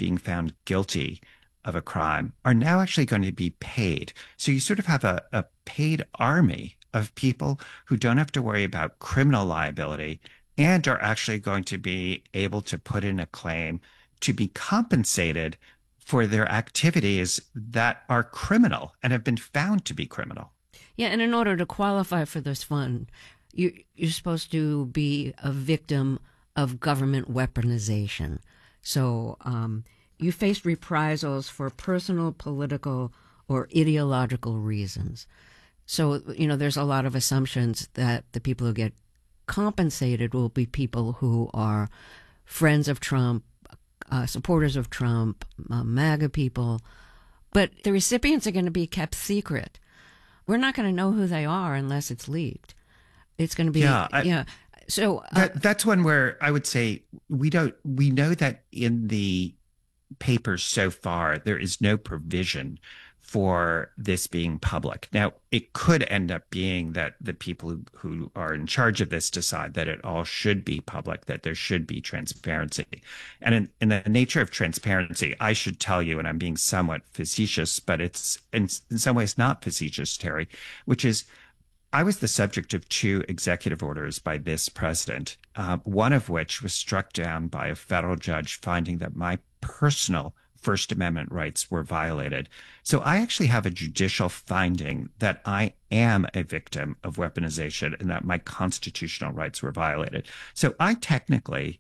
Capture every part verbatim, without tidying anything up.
being found guilty of a crime are now actually going to be paid. So you sort of have a, a paid army of people who don't have to worry about criminal liability and are actually going to be able to put in a claim to be compensated for their activities that are criminal and have been found to be criminal. Yeah, and in order to qualify for this fund, you, you're supposed to be a victim of government weaponization. So um, you face reprisals for personal, political, or ideological reasons. So, you know, there's a lot of assumptions that the people who get compensated will be people who are friends of Trump, uh, supporters of Trump, uh, MAGA people. But the recipients are going to be kept secret. We're not going to know who they are unless it's leaked. It's going to be, yeah. I, yeah. So uh, that, that's one where I would say we don't, we know that in the papers so far, there is no provision for this being public. Now, it could end up being that the people who, who are in charge of this decide that it all should be public, that there should be transparency. And in, in the nature of transparency, I should tell you, and I'm being somewhat facetious, but it's in, in some ways not facetious, Terry, which is I was the subject of two executive orders by this president, uh, one of which was struck down by a federal judge finding that my personal First Amendment rights were violated. So I actually have a judicial finding that I am a victim of weaponization and that my constitutional rights were violated. So I technically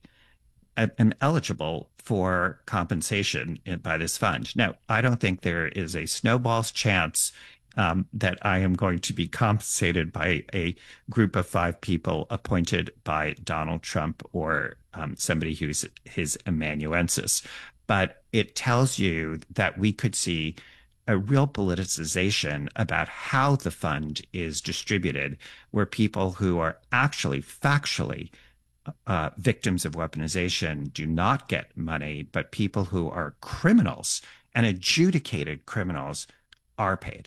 am eligible for compensation by this fund. Now, I don't think there is a snowball's chance um, that I am going to be compensated by a group of five people appointed by Donald Trump or um, somebody who's his amanuensis. But it tells you that we could see a real politicization about how the fund is distributed, where people who are actually factually uh, victims of weaponization do not get money, but people who are criminals and adjudicated criminals are paid.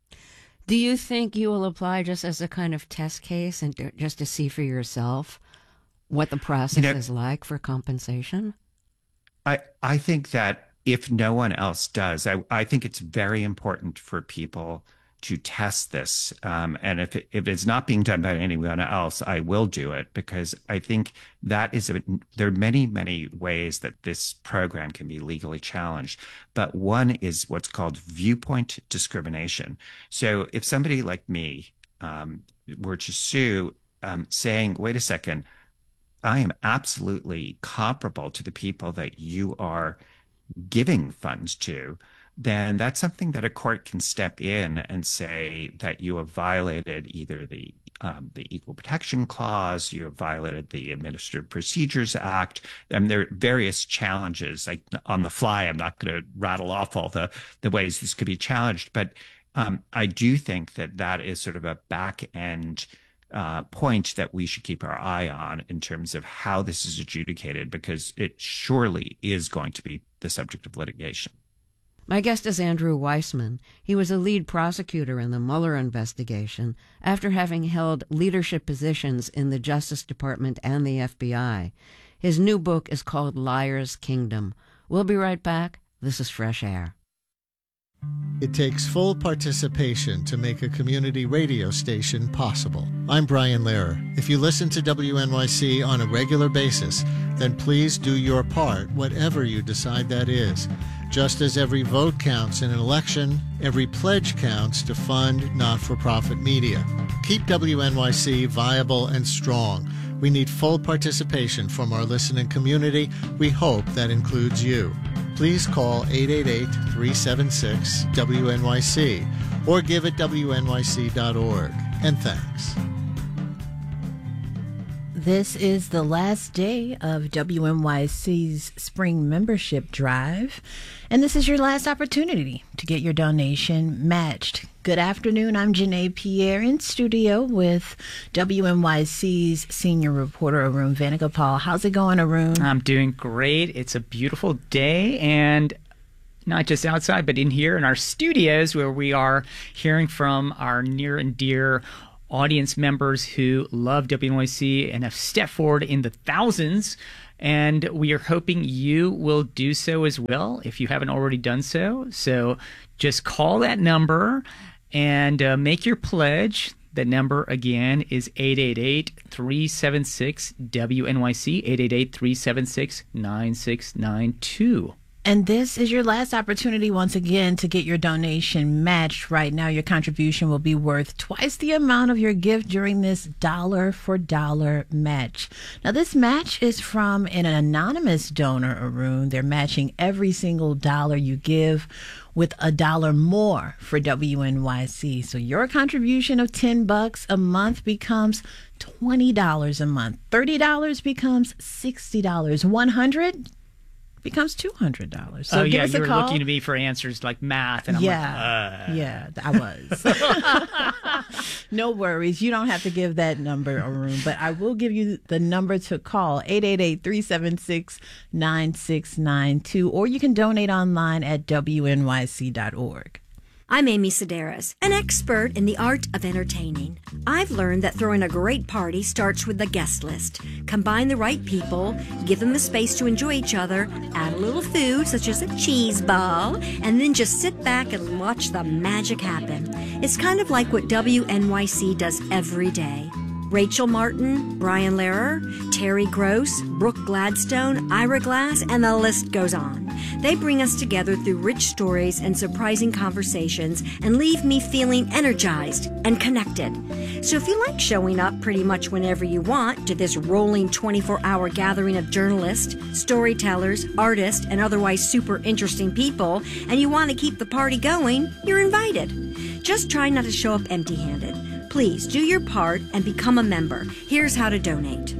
Do you think you will apply just as a kind of test case and just to see for yourself what the process you know, is like for compensation? I, I think that if no one else does, I, I think it's very important for people to test this. Um, and if, it, if it's not being done by anyone else, I will do it, because I think that is, a, there are many, many ways that this program can be legally challenged. But one is what's called viewpoint discrimination. So if somebody like me um, were to sue um, saying, wait a second, I am absolutely comparable to the people that you are giving funds to, then that's something that a court can step in and say that you have violated either the um, the Equal Protection Clause, you have violated the Administrative Procedures Act, and there are various challenges. Like on the fly, I'm not going to rattle off all the, the ways this could be challenged, but um, I do think that that is sort of a back end Uh, point that we should keep our eye on in terms of how this is adjudicated, because it surely is going to be the subject of litigation. My guest is Andrew Weissmann. He was a lead prosecutor in the Mueller investigation after having held leadership positions in the Justice Department and the F B I. His new book is called Liar's Kingdom. We'll be right back. This is Fresh Air. It takes full participation to make a community radio station possible. I'm Brian Lehrer. If you listen to W N Y C on a regular basis, then please do your part, whatever you decide that is. Just as every vote counts in an election, every pledge counts to fund not-for-profit media. Keep W N Y C viable and strong. We need full participation from our listening community. We hope that includes you. Please call eight eight eight, three seven six, W N Y C or give at W N Y C dot org. And thanks. This is the last day of W N Y C's spring membership drive, and this is your last opportunity to get your donation matched. Good afternoon. I'm Janae Pierre in studio with W N Y C's senior reporter Arun Venugopal. How's it going, Arun? I'm doing great. It's a beautiful day, and not just outside, but in here in our studios where we are hearing from our near and dear audience members who love W N Y C and have stepped forward in the thousands And we are hoping you will do so as well if you haven't already done so. So just call that number and uh, make your pledge. The number again is eight eight eight, three seven six, W N Y C, eight eight eight, three seven six, nine six nine two. And this is your last opportunity once again to get your donation matched. Right now, your contribution will be worth twice the amount of your gift during this dollar for dollar match. Now, this match is from an anonymous donor, Arun. They're matching every single dollar you give with a dollar more for W N Y C. So your contribution of ten bucks a month becomes twenty dollars a month. thirty dollars becomes sixty dollars. one hundred dollars becomes two hundred dollars. So oh, give yeah, us you a were call. looking to me for answers like math. And I'm yeah, like, uh. yeah, I was. No worries. You don't have to give that number, Arun, but I will give you the number to call, eight eight eight, three seven six, nine six nine two, or you can donate online at W N Y C dot org. I'm Amy Sedaris, an expert in the art of entertaining. I've learned that throwing a great party starts with the guest list. Combine the right people, give them the space to enjoy each other, add a little food such as a cheese ball, and then just sit back and watch the magic happen. It's kind of like what W N Y C does every day. Rachel Martin, Brian Lehrer, Terry Gross, Brooke Gladstone, Ira Glass, and the list goes on. They bring us together through rich stories and surprising conversations and leave me feeling energized and connected. So if you like showing up pretty much whenever you want to this rolling twenty-four hour gathering of journalists, storytellers, artists, and otherwise super interesting people, and you want to keep the party going, you're invited. Just try not to show up empty-handed. Please do your part and become a member. Here's how to donate.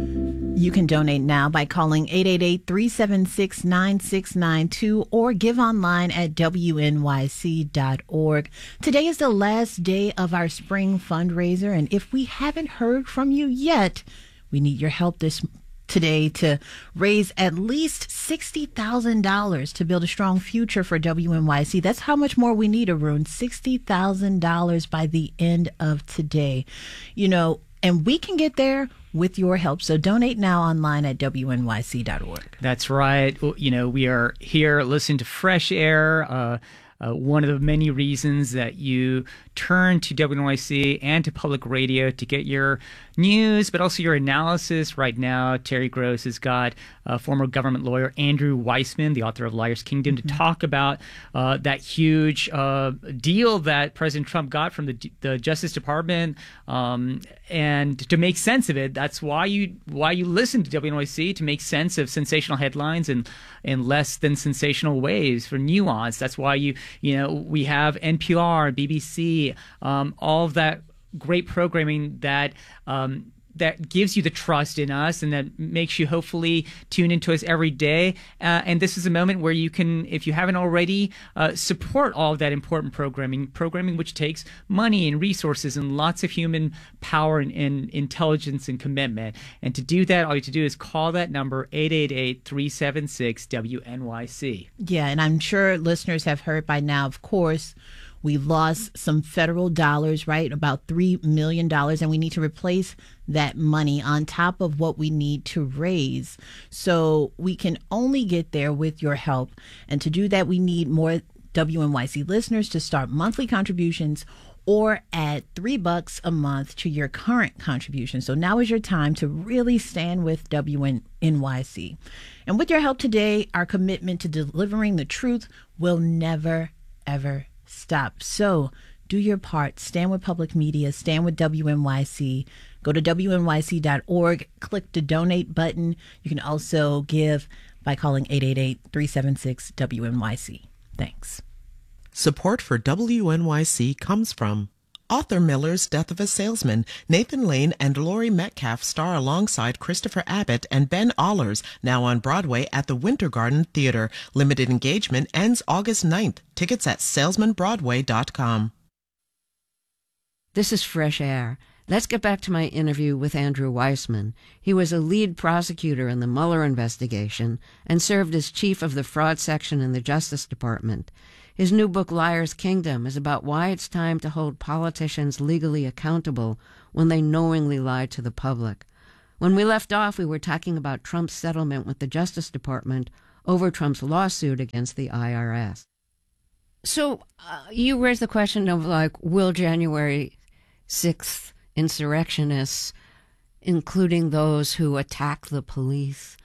You can donate now by calling eight eight eight, three seven six, nine six nine two or give online at W N Y C dot org. Today is the last day of our spring fundraiser, and if we haven't heard from you yet, we need your help this today to raise at least sixty thousand dollars to build a strong future for W N Y C. That's how much more we need, Arun. sixty thousand dollars by the end of today. You know, and we can get there with your help. So donate now online at W N Y C dot org. That's right. You know, we are here listening to Fresh Air. Uh, uh, one of the many reasons that you turn to W N Y C and to public radio to get your news, but also your analysis. Right now, Terry Gross has got uh, former government lawyer Andrew Weissman, the author of Liar's Kingdom, to talk about uh, that huge uh, deal that President Trump got from the, the Justice Department, um, and to make sense of it. That's why you why you listen to W N Y C, to make sense of sensational headlines and in less than sensational ways, for nuance. That's why you you know we have N P R, B B C, um, all of that great programming that um, that gives you the trust in us and that makes you hopefully tune into us every day. Uh, and this is a moment where you can, if you haven't already, uh, support all of that important programming, programming which takes money and resources and lots of human power and, and intelligence and commitment. And to do that, all you have to do is call that number, eight eight eight, three seven six, W N Y C. Yeah, and I'm sure listeners have heard by now, of course, we lost some federal dollars, right? About three million dollars, and we need to replace that money on top of what we need to raise. So we can only get there with your help. And to do that, we need more W N Y C listeners to start monthly contributions or add three bucks a month to your current contribution. So now is your time to really stand with W N Y C. And with your help today, our commitment to delivering the truth will never, ever stop. So do your part. Stand with public media. Stand with W N Y C. Go to W N Y C dot org. Click the donate button. You can also give by calling eight eight eight, three seven six, W N Y C. Thanks. Support for W N Y C comes from Arthur Miller's Death of a Salesman. Nathan Lane and Laurie Metcalf star alongside Christopher Abbott and Ben Allers, now on Broadway at the Winter Garden Theater. Limited engagement ends August ninth. Tickets at salesman broadway dot com. This is Fresh Air. Let's get back to my interview with Andrew Weissman. He was a lead prosecutor in the Mueller investigation and served as chief of the fraud section in the Justice Department. His new book, Liar's Kingdom, is about why it's time to hold politicians legally accountable when they knowingly lie to the public. When we left off, we were talking about Trump's settlement with the Justice Department over Trump's lawsuit against the I R S. So uh, you raised the question of, like, will January sixth insurrectionists, including those who attacked the police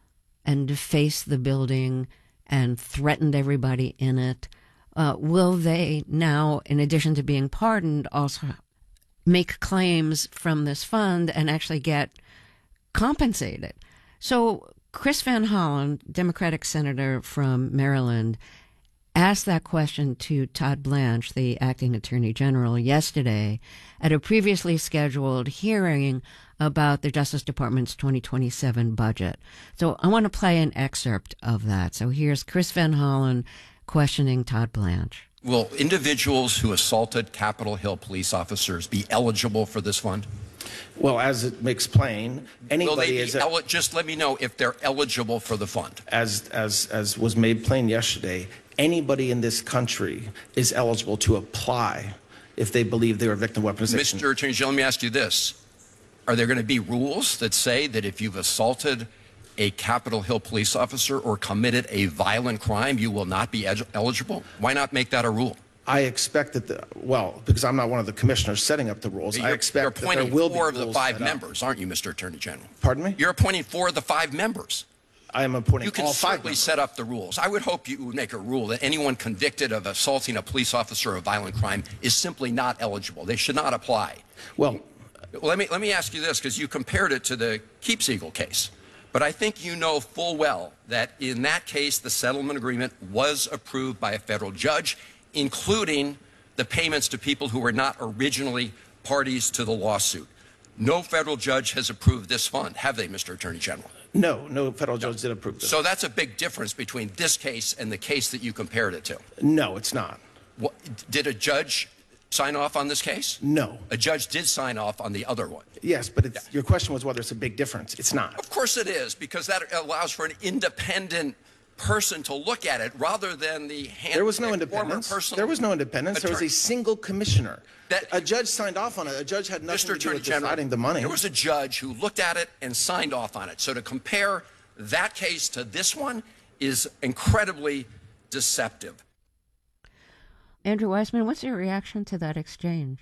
and defaced the building and threatened everybody in it, uh, will they now, in addition to being pardoned, also make claims from this fund and actually get compensated? So Chris Van Hollen, Democratic senator from Maryland, asked that question to Todd Blanche, the acting attorney general, yesterday at a previously scheduled hearing about the Justice Department's twenty twenty-seven budget. So I want to play an excerpt of that. So here's Chris Van Hollen questioning Todd Blanche. Will individuals who assaulted Capitol Hill police officers be eligible for this fund? Well, as it makes plain, anybody Will they be is eli- just let me know if they're eligible for the fund. as as as was made plain yesterday. Anybody in this country is eligible to apply if they believe they are victim of weaponization. Mister Attorney General, let me ask you this. Are there going to be rules that say that if you've assaulted a Capitol Hill police officer or committed a violent crime, you will not be ed- eligible? Why not make that a rule? I expect that the well, because I'm not one of the commissioners setting up the rules. You're, I expect you're that there appointing will four be of the rules five set up. members, aren't you, Mister Attorney General? Pardon me? You're appointing four of the five members. I am appointing You can all five certainly members. set up the rules. I would hope you would make a rule that anyone convicted of assaulting a police officer or a violent crime is simply not eligible. They should not apply. Well, Well, let me let me ask you this, because you compared it to the Keepsiegel case. But I think you know full well that in that case, the settlement agreement was approved by a federal judge, including the payments to people who were not originally parties to the lawsuit. No federal judge has approved this fund, have they, Mister Attorney General? no, no federal judge did approve this. So that's a big difference between this case and the case that you compared it to. No, it's not. What, did a judge sign off on this case? No. A judge did sign off on the other one. Yes, but it's, your question was whether it's a big difference. It's not. Of course it is, because that allows for an independent person to look at it rather than the hand There was no former independence. personal There was no independence. There was a attorney. single commissioner. That- a judge signed off on it. A judge had nothing Mister to do Attorney with General, deciding the money. there was a judge who looked at it and signed off on it. So to compare that case to this one is incredibly deceptive. Andrew Weissman, what's your reaction to that exchange?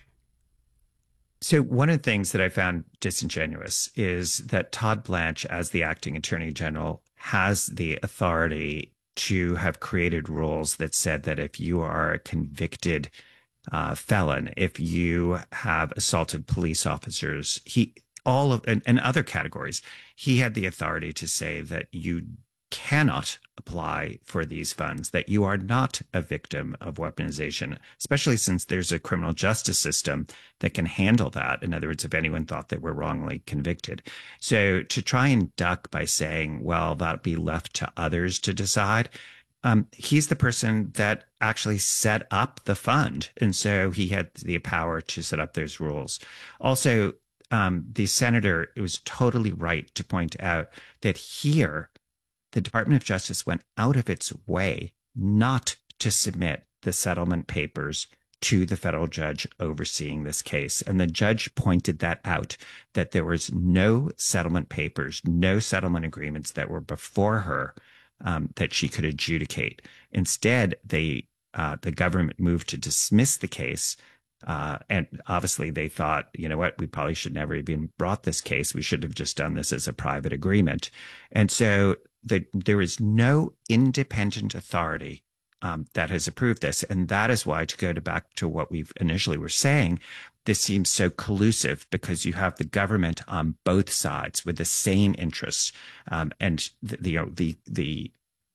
So one of the things that I found disingenuous is that Todd Blanche, as the acting attorney general, has the authority to have created rules that said that if you are a convicted uh, felon, if you have assaulted police officers, he all of and, and other categories, he had the authority to say that you cannot apply for these funds, that you are not a victim of weaponization, especially since there's a criminal justice system that can handle that. In other words, if anyone thought they were wrongly convicted. So to try and duck by saying, well, that'll be left to others to decide, um, he's the person that actually set up the fund. And so he had the power to set up those rules. Also, um, the senator was totally right to point out that here, the Department of Justice went out of its way not to submit the settlement papers to the federal judge overseeing this case. And the judge pointed that out, that there was no settlement papers, no settlement agreements that were before her um, that she could adjudicate. Instead, they uh, the government moved to dismiss the case. Uh, and obviously they thought, you know what, we probably should never even brought this case. We should have just done this as a private agreement. And so the, there is no independent authority um, that has approved this. And that is why, to go to back to what we initially were saying, this seems so collusive, because you have the government on both sides with the same interests. Um, and the, the, you know, the, the,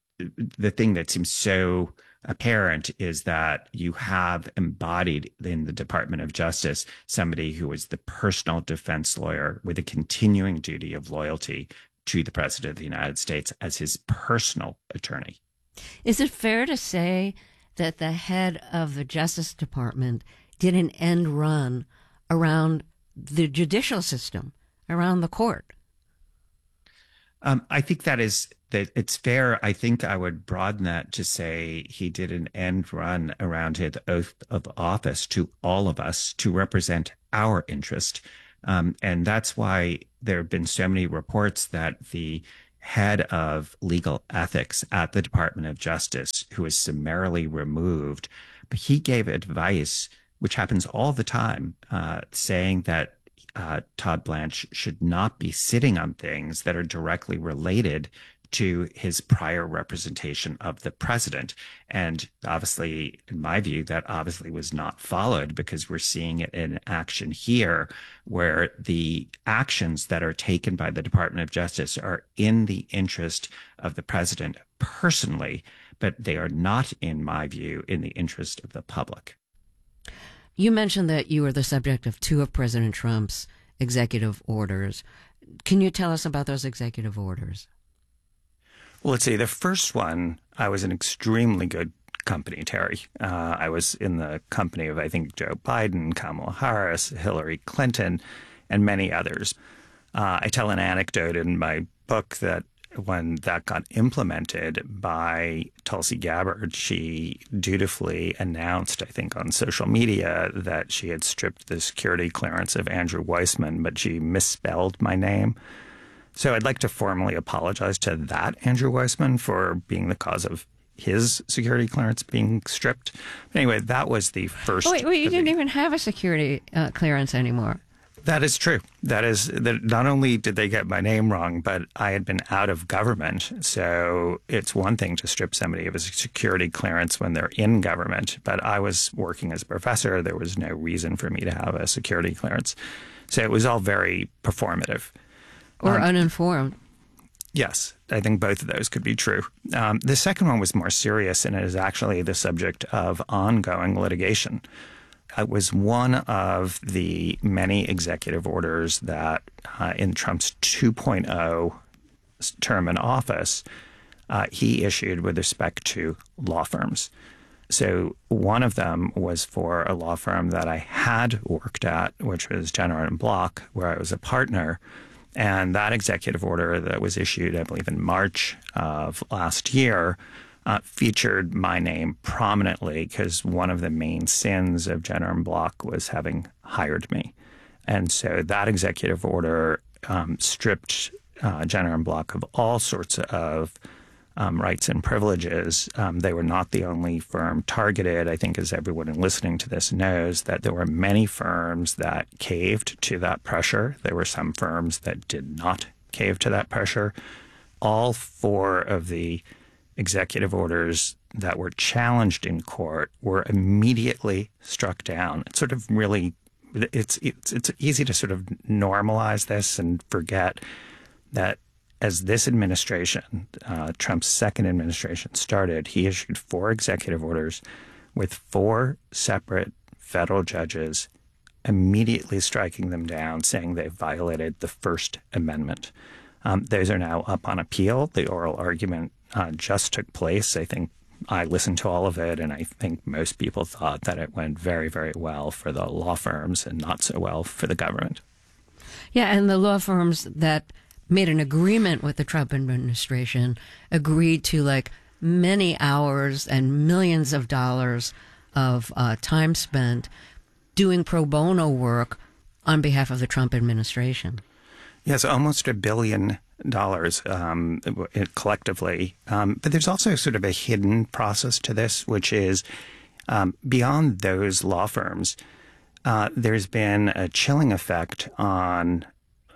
the thing that seems so apparent is that you have embodied in the Department of Justice somebody who is the personal defense lawyer with a continuing duty of loyalty to the President of the United States as his personal attorney. Is it fair to say that the head of the Justice Department did an end run around the judicial system, around the court? Um, I think that is that it's fair. I think I would broaden that to say he did an end run around his oath of office to all of us to represent our interest. Um, and that's why there have been so many reports that the head of legal ethics at the Department of Justice, who was summarily removed, but he gave advice, which happens all the time, uh, saying that uh, Todd Blanche should not be sitting on things that are directly related to his prior representation of the president. And obviously, in my view, that obviously was not followed, because we're seeing it in action here, where the actions that are taken by the Department of Justice are in the interest of the president personally, but they are not, in my view, in the interest of the public. You mentioned that you were the subject of two of President Trump's executive orders. Can you tell us about those executive orders? Well, let's see. The first one, I was in extremely good company, Terry. Uh, I was in the company of, I think, Joe Biden, Kamala Harris, Hillary Clinton, and many others. Uh, I tell an anecdote in my book that when that got implemented by Tulsi Gabbard, she dutifully announced, I think, on social media that she had stripped the security clearance of Andrew Weissman, but she misspelled my name. So I'd like to formally apologize to that Andrew Weissman for being the cause of his security clearance being stripped. But anyway, that was the first. Oh, wait, wait, you didn't the, even have a security uh, clearance anymore. That is true. That is that. Not only did they get my name wrong, but I had been out of government. So it's one thing to strip somebody of his security clearance when they're in government, but I was working as a professor. There was no reason for me to have a security clearance. So it was all very performative. Or um, uninformed. Yes, I think both of those could be true. Um, the second one was more serious, and it is actually the subject of ongoing litigation. It was one of the many executive orders that uh, in Trump's two point oh term in office, uh, he issued with respect to law firms. So one of them was for a law firm that I had worked at, which was Jenner and Block, where I was a partner. And that executive order that was issued, I believe, in March of last year, uh, featured my name prominently because one of the main sins of Jenner and Block was having hired me. And so that executive order um, stripped uh, Jenner and Block of all sorts of um, rights and privileges. Um, they were not the only firm targeted. I think, as everyone listening to this knows, that there were many firms that caved to that pressure. There were some firms that did not cave to that pressure. All four of the executive orders that were challenged in court were immediately struck down. It's sort of really, it's it's it's easy to sort of normalize this and forget that as this administration, uh, Trump's second administration, started, he issued four executive orders with four separate federal judges immediately striking them down, saying they violated the First Amendment. Um, those are now up on appeal. The oral argument uh, just took place. I think I listened to all of it, and I think most people thought that it went very, very well for the law firms and not so well for the government. Yeah, and the law firms that made an agreement with the Trump administration agreed to like many hours and millions of dollars of uh, time spent doing pro bono work on behalf of the Trump administration. Yes, almost a billion dollars um, collectively. Um, but there's also sort of a hidden process to this, which is um, beyond those law firms, uh, there's been a chilling effect on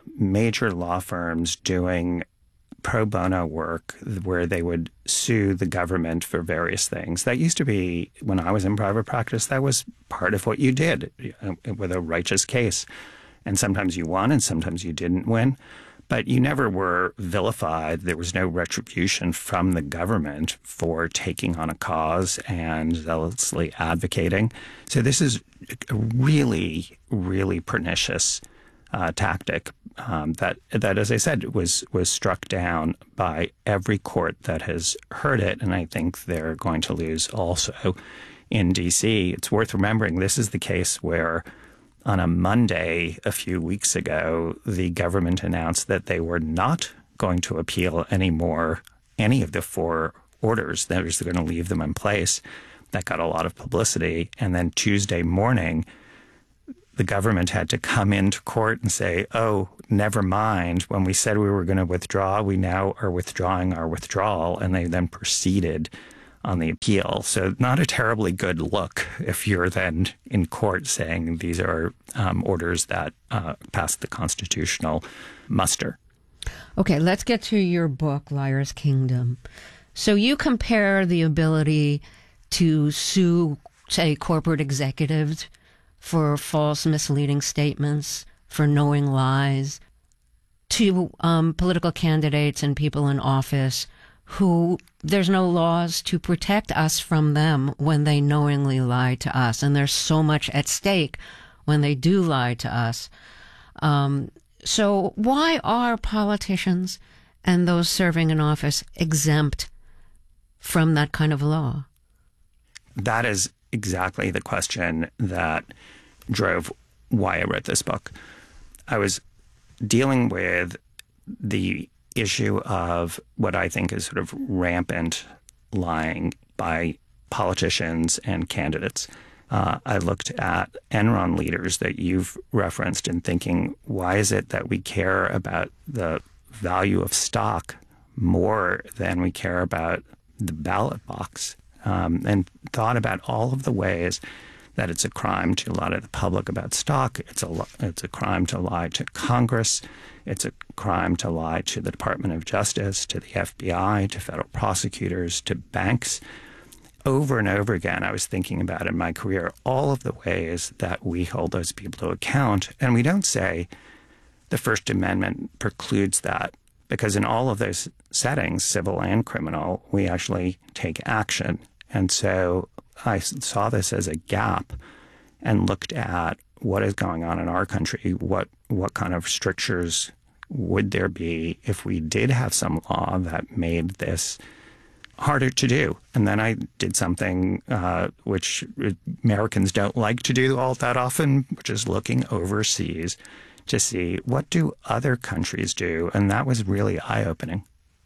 major law firms doing pro bono work where they would sue the government for various things. That used to be, when I was in private practice, that was part of what you did with a righteous case. And sometimes you won and sometimes you didn't win. But you never were vilified. There was no retribution from the government for taking on a cause and zealously advocating. So this is a really, really pernicious uh, tactic um, that, that, as I said, was was struck down by every court that has heard it. And I think they're going to lose also in D C. It's worth remembering this is the case where on a Monday a few weeks ago, the government announced that they were not going to appeal anymore any of the four orders. They were going to leave them in place. That got a lot of publicity. And then Tuesday morning, the government had to come into court and say, oh, never mind. When we said we were going to withdraw, we now are withdrawing our withdrawal. And they then proceeded on the appeal. So not a terribly good look if you're then in court saying these are um, orders that uh, pass the constitutional muster. Okay, let's get to your book, Liar's Kingdom. So you compare the ability to sue, say, corporate executives for false, misleading statements, for knowing lies, to um, political candidates and people in office who there's no laws to protect us from them when they knowingly lie to us. And there's so much at stake when they do lie to us. Um, so why are politicians and those serving in office exempt from that kind of law? That is exactly the question that drove why I wrote this book. I was dealing with the issue of what I think is sort of rampant lying by politicians and candidates. Uh, I looked at Enron leaders that you've referenced and thinking, why is it that we care about the value of stock more than we care about the ballot box? Um, and thought about all of the ways that it's a crime to lie to the public about stock. It's a it's a crime to lie to Congress. It's a crime to lie to the Department of Justice, to the F B I, to federal prosecutors, to banks. Over and over again, I was thinking about in my career all of the ways that we hold those people to account. And we don't say the First Amendment precludes that, because in all of those settings, civil and criminal, we actually take action. And so I saw this as a gap and looked at what is going on in our country. What what kind of strictures would there be if we did have some law that made this harder to do? And then I did something uh, which Americans don't like to do all that often, which is looking overseas to see what do other countries do. And that was really eye-opening.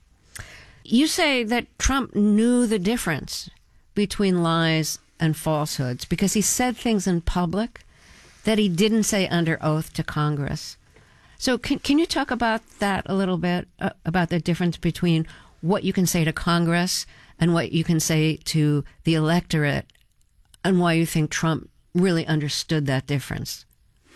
You say that Trump knew the difference between lies and falsehoods because he said things in public that he didn't say under oath to Congress. So can can you talk about that a little bit, uh, about the difference between what you can say to Congress and what you can say to the electorate, and why you think Trump really understood that difference?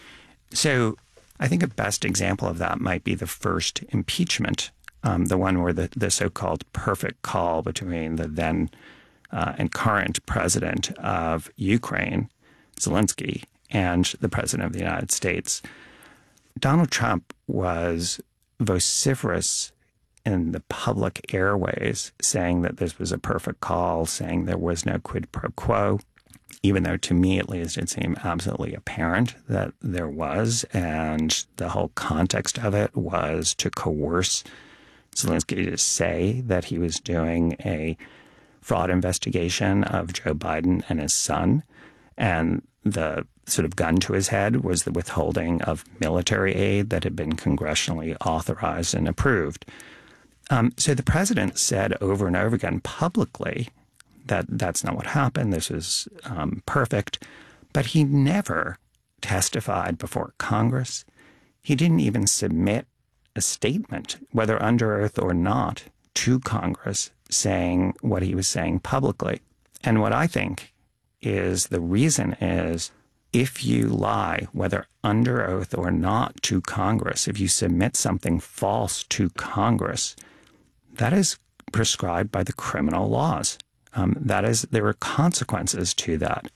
So I think a best example of that might be the first impeachment, um, the one where the, the so-called perfect call between the then uh, and current president of Ukraine, Zelensky, and the president of the United States. Donald Trump was vociferous in the public airways, saying that this was a perfect call, saying there was no quid pro quo, even though to me at least it seemed absolutely apparent that there was. And the whole context of it was to coerce Zelensky to say that he was doing a fraud investigation of Joe Biden and his son. And the sort of gun to his head was the withholding of military aid that had been congressionally authorized and approved. Um, so the president said over and over again publicly that that's not what happened. This is um, perfect. But he never testified before Congress. He didn't even submit a statement, whether under oath or not, to Congress saying what he was saying publicly. And what I think is the reason is if you lie, whether under oath or not, to Congress, if you submit something false to Congress, that is prescribed by the criminal laws. Um, that is, there are consequences to that.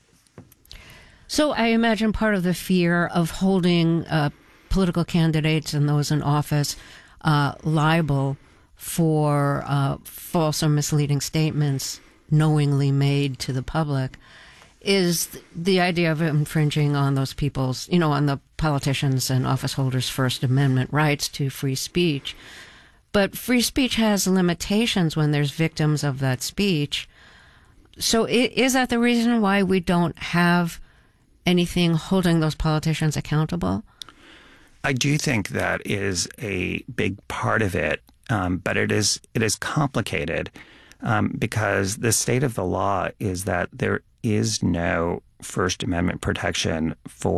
So I imagine part of the fear of holding uh, political candidates and those in office uh, liable for uh, false or misleading statements knowingly made to the public is the idea of infringing on those people's, you know, on the politicians and office holders' First Amendment rights to free speech. But free speech has limitations when there's victims of that speech. So is that the reason why we don't have anything holding those politicians accountable? I do think that is a big part of it, um, but it is it is complicated um, because the state of the law is that there is no First Amendment protection for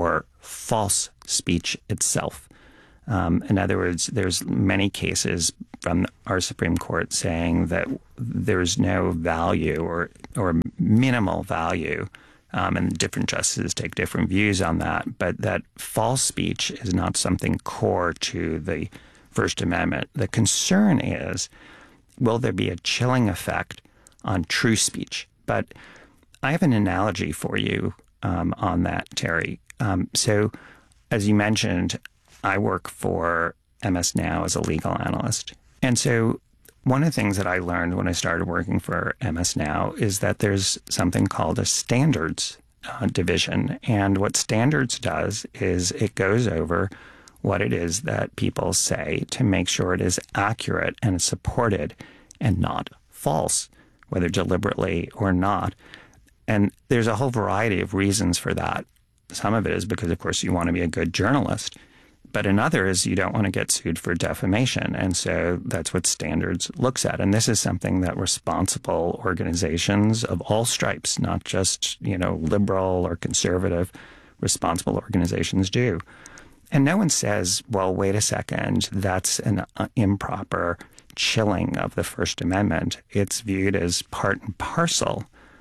false speech itself. Um, in other words, there's many cases from our Supreme Court saying that there's no value or or minimal value, um, and different justices take different views on that, but that false speech is not something core to the First Amendment. The concern is, will there be a chilling effect on true speech? But I have an analogy for you um, on that, Terry. Um, so, as you mentioned, I work for M S Now as a legal analyst. And so one of the things that I learned when I started working for M S Now is that there's something called a standards uh, division. And what standards does is it goes over what it is that people say to make sure it is accurate and supported and not false, whether deliberately or not. And there's a whole variety of reasons for that. Some of it is because, of course, you want to be a good journalist. But another is you don't want to get sued for defamation. And so that's what standards looks at. And this is something that responsible organizations of all stripes, not just, you know, liberal or conservative, responsible organizations do. And no one says, well, wait a second, that's an uh, improper chilling of the First Amendment. It's viewed as part and parcel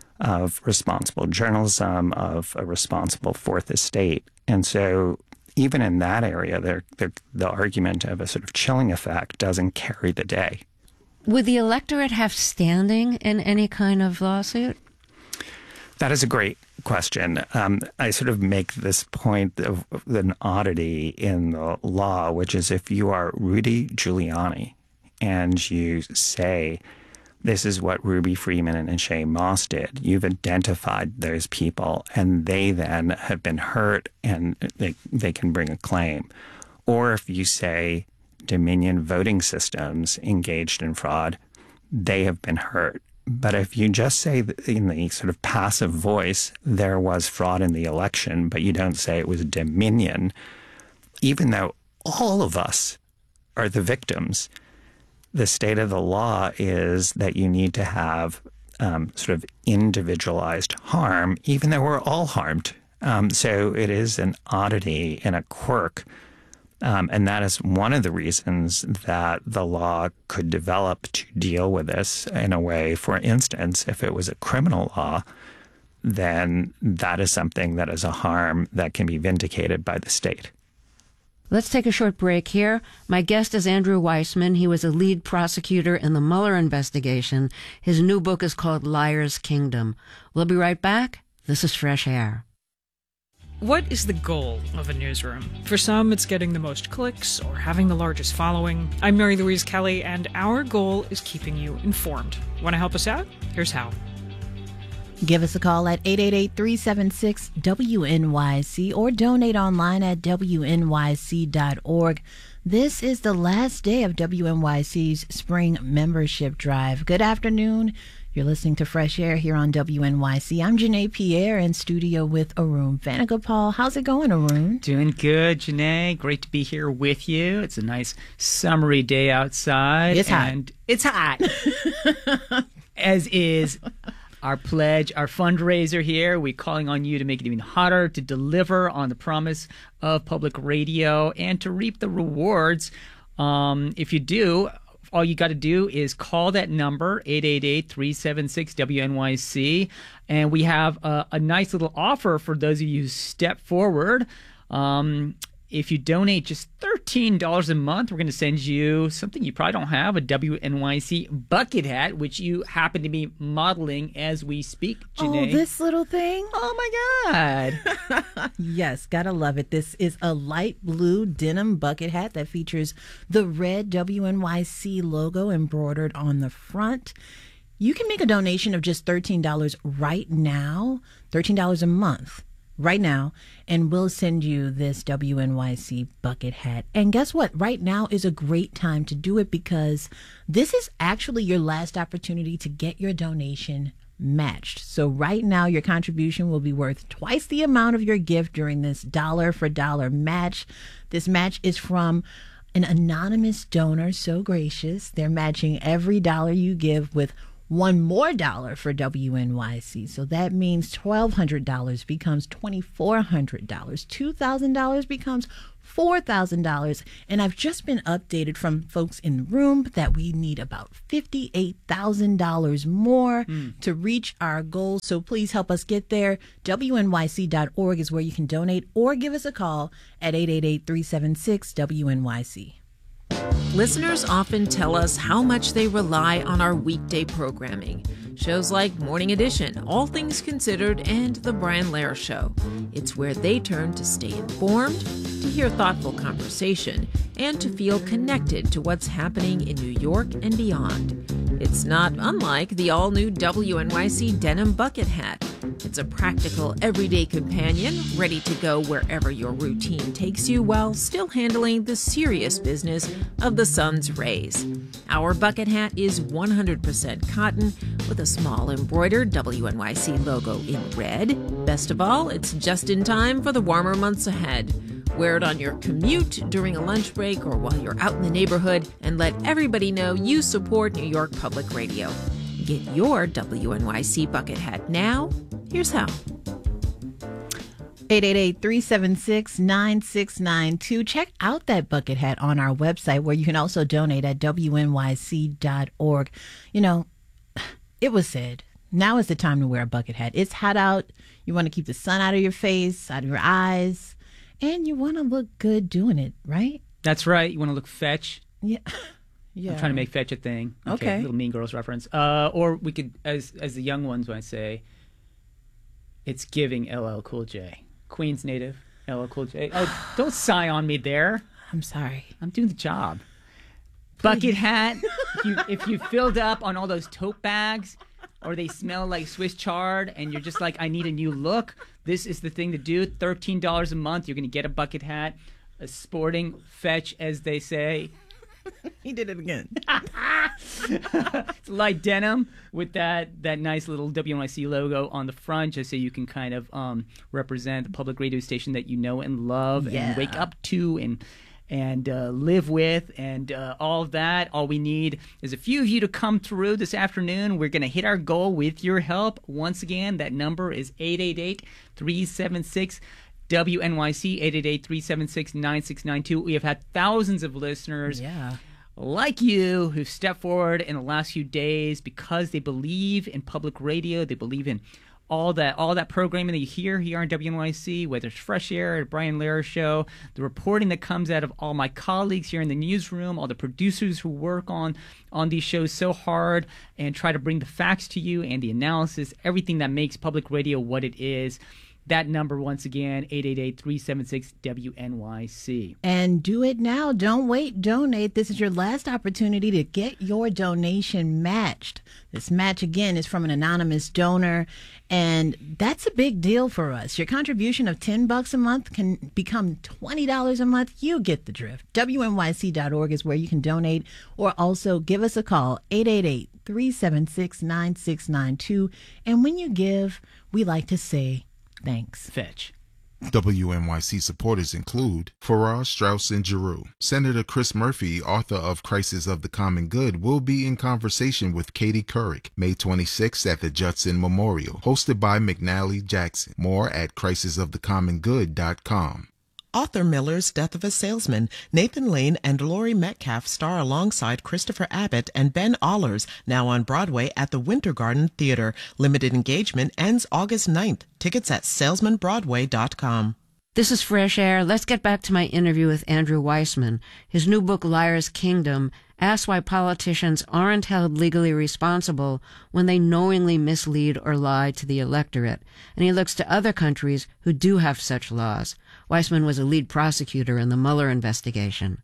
of responsible journalism, of a responsible fourth estate. And so even in that area, they're, they're, the argument of a sort of chilling effect doesn't carry the day. Would the electorate have standing in any kind of lawsuit? That is a great question. Um, I sort of make this point of an oddity in the law, which is if you are Rudy Giuliani and you say, this is what Ruby Freeman and Shane Moss did. You've identified those people, and they then have been hurt, and they they can bring a claim. Or if you say Dominion Voting Systems engaged in fraud, they have been hurt. But if you just say in the sort of passive voice, there was fraud in the election, but you don't say it was Dominion, even though all of us are the victims, the state of the law is that you need to have um, sort of individualized harm, even though we're all harmed. Um, so it is an oddity and a quirk. Um, and that is one of the reasons that the law could develop to deal with this in a way. For instance, if it was a criminal law, then that is something that is a harm that can be vindicated by the state. Let's take a short break here. My guest is Andrew Weissmann. He was a lead prosecutor in the Mueller investigation. His new book is called Liar's Kingdom. We'll be right back. This is Fresh Air. What is the goal of a newsroom? For some, it's getting the most clicks or having the largest following. I'm Mary Louise Kelly, and our goal is keeping you informed. Want to help us out? Here's how. Give us a call at eight eight eight, three seven six, W N Y C or donate online at W N Y C dot org. This is the last day of W N Y C's spring membership drive. Good afternoon. You're listening to Fresh Air here on W N Y C. I'm Janae Pierre in studio with Arun Vanagopal. How's it going, Arun? Doing good, Janae. Great to be here with you. It's a nice summery day outside. It's hot. And it's hot. As is our pledge, our fundraiser here. We're calling on you to make it even hotter, to deliver on the promise of public radio, and to reap the rewards. Um, if you do, all you got to do is call that number, eight eight eight, three seven six, W N Y C. And we have a, a nice little offer for those of you who step forward. Um, if you donate just thirteen dollars a month, we're going to send you something you probably don't have, a W N Y C bucket hat, which you happen to be modeling as we speak, Janae. Oh, this little thing? Oh, my God. Yes, gotta love it. This is a light blue denim bucket hat that features the red W N Y C logo embroidered on the front. You can make a donation of just thirteen dollars right now, thirteen dollars a month. Right now, and we'll send you this W N Y C bucket hat. And guess what? Right now is a great time to do it because this is actually your last opportunity to get your donation matched. So right now, your contribution will be worth twice the amount of your gift during this dollar for dollar match. This match is from an anonymous donor, so gracious. They're matching every dollar you give with one more dollar for W N Y C. So that means twelve hundred dollars becomes twenty-four hundred dollars. two thousand dollars becomes four thousand dollars. And I've just been updated from folks in the room that we need about fifty-eight thousand dollars more mm. to reach our goal. So please help us get there. W N Y C dot org is where you can donate, or give us a call at eight eight eight, three seven six, W N Y C. Listeners often tell us how much they rely on our weekday programming. Shows like Morning Edition, All Things Considered, and The Brian Lehrer Show. It's where they turn to stay informed, to hear thoughtful conversation, and to feel connected to what's happening in New York and beyond. It's not unlike the all-new W N Y C denim bucket hat. It's a practical, everyday companion, ready to go wherever your routine takes you while still handling the serious business of the sun's rays. Our bucket hat is one hundred percent cotton with a small embroidered W N Y C logo in red. Best of all, it's just in time for the warmer months ahead. Wear it on your commute, during a lunch break, or while you're out in the neighborhood, and let everybody know you support New York Public Radio. Get your W N Y C bucket hat now. Here's how. eight eight eight, three seven six, nine six nine two. Check out that bucket hat on our website, where you can also donate at W N Y C dot org. You know, it was said, now is the time to wear a bucket hat. It's hot out. You want to keep the sun out of your face, out of your eyes, and you want to look good doing it, right? That's right. You want to look fetch. Yeah. Yeah. I'm trying to make fetch a thing. Okay. Little Mean Girls reference. Uh, or we could, as as the young ones might say, it's giving L L Cool J. Queens native, L L Cool J. Oh, don't sigh on me there. I'm sorry. I'm doing the job. Please. Bucket hat. If you, if you filled up on all those tote bags, or they smell like Swiss chard, and you're just like, I need a new look, this is the thing to do. thirteen dollars a month. You're going to get a bucket hat, a sporting fetch, as they say. He did it again. It's light denim with that that nice little W N Y C logo on the front, just so you can kind of um, represent the public radio station that you know and love yeah. and wake up to and and uh, live with, and uh, all of that. All we need is a few of you to come through this afternoon. We're going to hit our goal with your help. Once again, that number is eight eight eight, three seven six, W N Y C, eight eight eight, three seven six, nine six nine two. We have had thousands of listeners yeah. like you who've stepped forward in the last few days because they believe in public radio. They believe in all that all that programming that you hear here on W N Y C, whether it's Fresh Air, the Brian Lehrer Show, the reporting that comes out of all my colleagues here in the newsroom, all the producers who work on, on these shows so hard and try to bring the facts to you and the analysis, everything that makes public radio what it is. That number, once again, eight eight eight, three seven six, W N Y C. And do it now. Don't wait. Donate. This is your last opportunity to get your donation matched. This match, again, is from an anonymous donor, and that's a big deal for us. Your contribution of ten bucks a month can become twenty dollars a month. You get the drift. W N Y C dot org is where you can donate, or also give us a call, eight eight eight, three seven six, nine six nine two. And when you give, we like to say, thanks. Fetch. W N Y C supporters include Farrar, Straus, and Giroux. Senator Chris Murphy, author of Crisis of the Common Good, will be in conversation with Katie Couric May twenty-sixth at the Judson Memorial, hosted by McNally Jackson. More at crisis of the common good dot com. Arthur Miller's Death of a Salesman. Nathan Lane and Laurie Metcalf star alongside Christopher Abbott and Ben Allers, now on Broadway at the Winter Garden Theater. Limited engagement ends August ninth. Tickets at salesman broadway dot com. This is Fresh Air. Let's get back to my interview with Andrew Weissmann. His new book, Liar's Kingdom, asks why politicians aren't held legally responsible when they knowingly mislead or lie to the electorate. And he looks to other countries who do have such laws. Weissmann was a lead prosecutor in the Mueller investigation.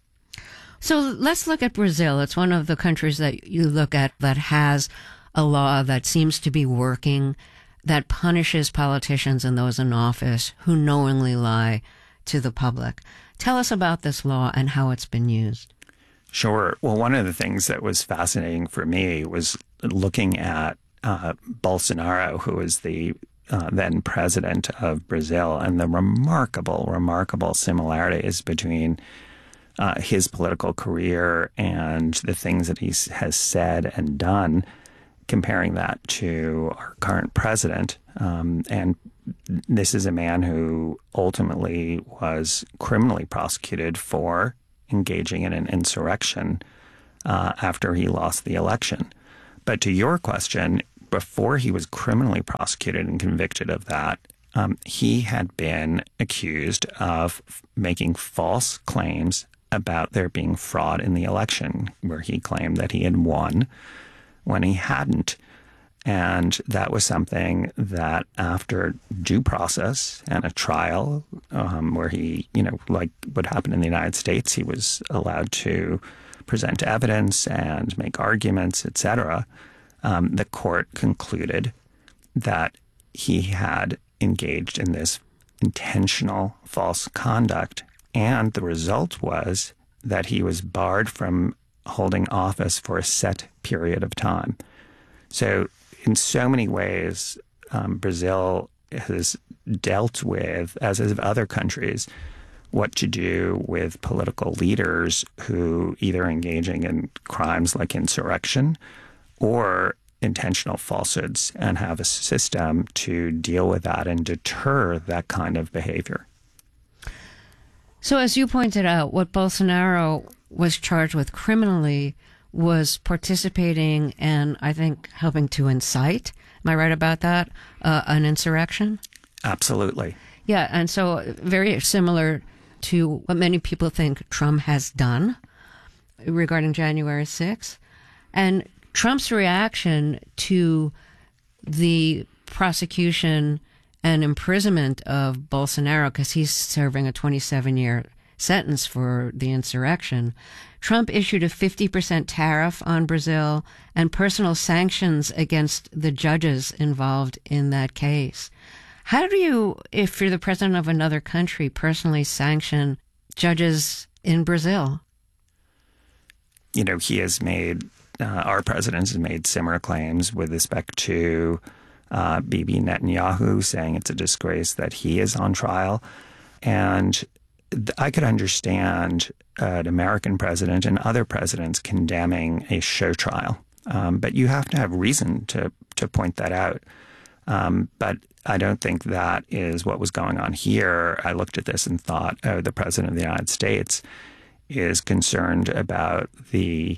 So let's look at Brazil. It's one of the countries that you look at that has a law that seems to be working, that punishes politicians and those in office who knowingly lie to the public. Tell us about this law and how it's been used. Sure. Well, one of the things that was fascinating for me was looking at uh, Bolsonaro, who was the uh, then president of Brazil, and the remarkable, remarkable similarities between uh, his political career and the things that he has said and done comparing that to our current president. Um, and this is a man who ultimately was criminally prosecuted for engaging in an insurrection uh, after he lost the election. But to your question, before he was criminally prosecuted and convicted of that, um, he had been accused of f- making false claims about there being fraud in the election, where he claimed that he had won when he hadn't. And that was something that after due process and a trial, um, where he, you know, like what happened in the United States, he was allowed to present evidence and make arguments, et cetera. Um, the court concluded that he had engaged in this intentional false conduct. And the result was that he was barred from holding office for a set period of time. So in so many ways, um, Brazil has dealt with, as have other countries, what to do with political leaders who either engaging in crimes like insurrection or intentional falsehoods, and have a system to deal with that and deter that kind of behavior. So as you pointed out, what Bolsonaro was charged with criminally was participating and I think helping to incite, am I right about that, uh, an insurrection? Absolutely. Yeah, and so very similar to what many people think Trump has done regarding January sixth. And Trump's reaction to the prosecution and imprisonment of Bolsonaro, because he's serving a twenty-seven year sentence for the insurrection, Trump issued a fifty percent tariff on Brazil and personal sanctions against the judges involved in that case. How do you, if you're the president of another country, personally sanction judges in Brazil? You know, he has made, uh, our president has made similar claims with respect to uh, Bibi Netanyahu, saying it's a disgrace that he is on trial. And I could understand an American president and other presidents condemning a show trial, um, but you have to have reason to to point that out. Um, but I don't think that is what was going on here. I looked at this and thought, oh, the president of the United States is concerned about the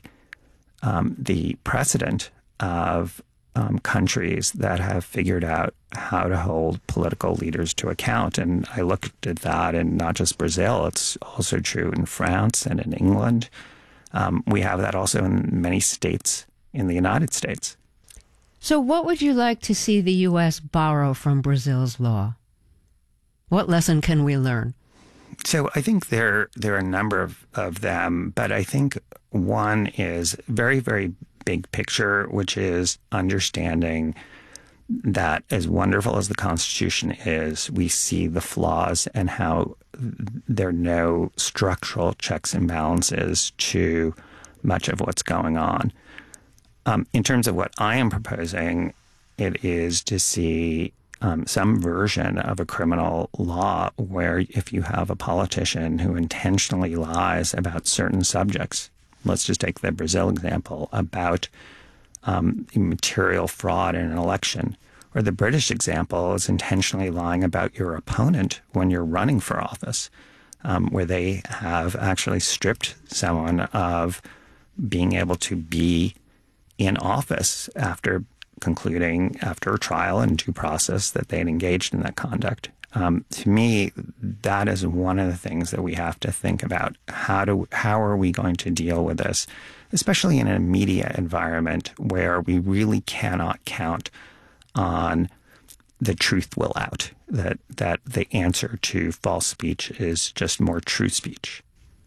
um, the precedent of Um, countries that have figured out how to hold political leaders to account. And I looked at that in not just Brazil, it's also true in France and in England. Um, we have that also in many states in the United States. So what would you like to see the U S borrow from Brazil's law? What lesson can we learn? So I think there, there are a number of, of them, but I think one is very, very big picture, which is understanding that as wonderful as the Constitution is, we see the flaws and how there are no structural checks and balances to much of what's going on. Um, in terms of what I am proposing, it is to see um, some version of a criminal law where if you have a politician who intentionally lies about certain subjects, let's just take the Brazil example about um, material fraud in an election, or the British example is intentionally lying about your opponent when you're running for office, um, where they have actually stripped someone of being able to be in office after concluding, after a trial and due process, that they had engaged in that conduct. Um, to me, that is one of the things that we have to think about. How do how are we going to deal with this, especially in a media environment where we really cannot count on the truth will out, that that the answer to false speech is just more true speech.